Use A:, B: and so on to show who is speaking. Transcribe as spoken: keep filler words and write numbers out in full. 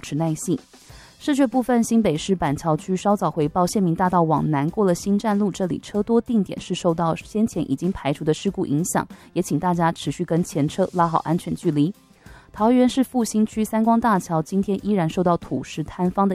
A: 持耐性。视觉部分，新北市板桥区稍早回报，县民大道往南过了新站路，这里车多，定点是受到先前已经排除的事故影响，也请大家持续跟前车拉好安全距离。桃园市复兴区三光大桥今天依然受到土石坍方的